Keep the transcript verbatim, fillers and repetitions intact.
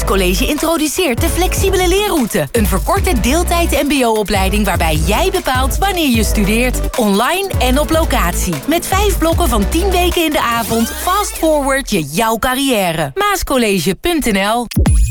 Maascollege introduceert de flexibele leerroute. Een verkorte deeltijd mbo-opleiding waarbij jij bepaalt wanneer je studeert. Online en op locatie. Met vijf blokken van tien weken in de avond. Fast forward je jouw carrière. Maascollege punt n l